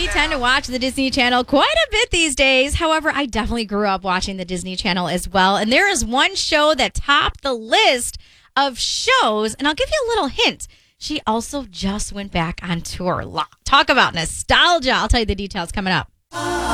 We tend to watch the Disney Channel quite a bit these days. However, I definitely grew up watching the Disney Channel as well. And there is one show that topped the list of shows. And I'll give you a little hint. She also just went back on tour. Talk about nostalgia. I'll tell you the details coming up.